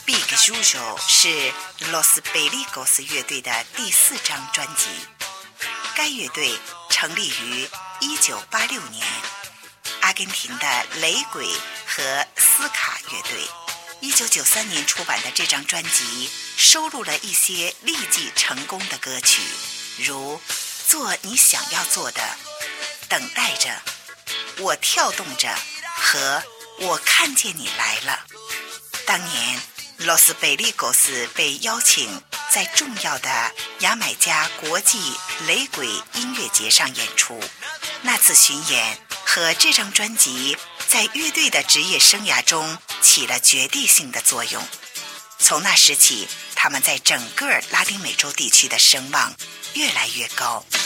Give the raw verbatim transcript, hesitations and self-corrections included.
Big Juju 是 Los Pericos 乐队的第四张专辑。该乐队成立于一九八六年，阿根廷的雷鬼和斯卡乐队。一九九三年出版的这张专辑收录了一些立即成功的歌曲，如做你想要做的、等待着、我跳动着和我看见你来了。当年 Los Pericos 被邀请在重要的牙买加国际雷鬼音乐节上演出，那次巡演和这张专辑在乐队的职业生涯中起了决定性的作用。从那时起，他们在整个拉丁美洲地区的声望越来越高。